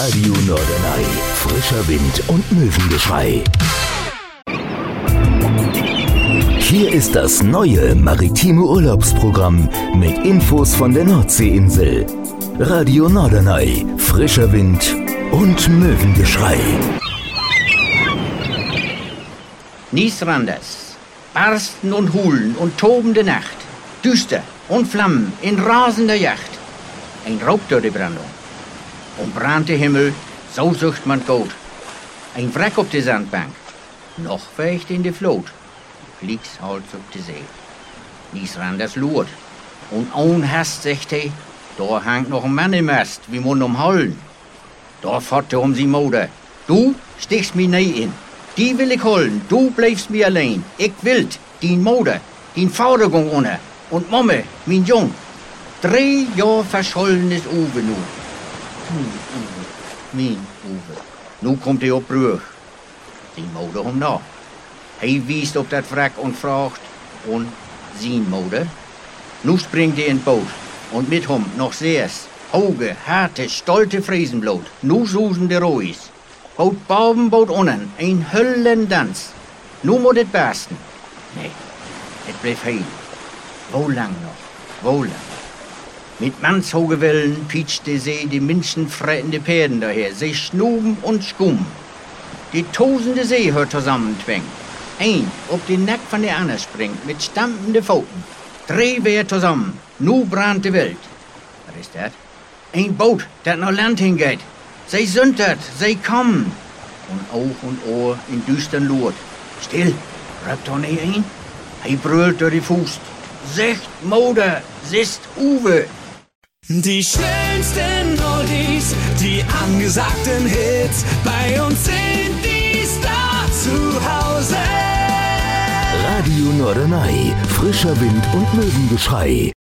Radio Norderney. Frischer Wind und Möwengeschrei. Hier ist das neue maritime Urlaubsprogramm mit Infos von der Nordseeinsel. Radio Norderney. Frischer Wind und Möwengeschrei. Niesranders, Barsten und Hulen und tobende Nacht, düster und Flammen in rasender Yacht. Ein Raubdörrebrandung. Umbrannte Himmel, so sucht man Gold. Ein Wrack auf der Sandbank, noch weicht in der Flut. Kriegshals auf der See. Niesranders lurt. Und ohn Hast sagt he, da hangt noch ein Mann im Mast, wie Mund umholen. Da fährt um sie Mutter. Du stichst mi nie in. Die will ich holen, du bleibst mir allein. Ich will din Mutter, din Vatergung unter. Und Momme, mein Jung. 3 Jahre verschollen ist Uwe nu. Mein Uwe. Nu kommt er auf Brüch. Die Mutter um nach. Hij wiest op dat wrak und fragt, und sein Mutter? Nu springt er in Boot, und mit hom noch seers. Hoge, harte, stolte Friesenblut. Nu susen de Rois. Boot boven, boot unnen, ein Höllendans. Nu moet het barsten. Nee, het bleef heil. Wo lang noch? Wo lang? Mit mannshoge Wellen pietscht de See die menschenfrettende Pferden daher. Sie schnuben und schkummen. Die tosende See hört zusammentwängen. Ein op den Nack von der Anne springt mit stampende Pfoten. 3 wer zusammen. Nu brannt die Welt. Was ist das? Ein Boot, das nach Land hingeht. Sie sündert, sie kommen. Und Auge und Ohr in düstern Lurt. Still, röpt doch nicht ein. Hij brüllt durch die Fuß. Secht Mutter, sist Uwe. Die schnellsten Oldies, die angesagten Hits. Bei uns sind die Stars zu Hause. Radio Norderney. Frischer Wind und Möwengeschrei.